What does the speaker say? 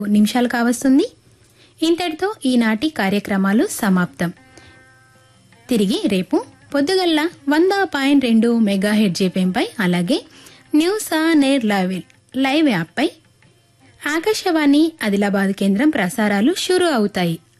నిమిషాలు కావస్తుంది. ఇంతటితో ఈనాటి కార్యక్రమాలు సమాప్తం. తిరిగి రేపు పొద్దుగల్ల 100.2 మెగాహెర్ట్జ్ ఎఫ్ఎంపై అలాగే news on air live యాప్పై Akashvani Adilabad కేంద్రం ప్రసారాలు షురూ అవుతాయి.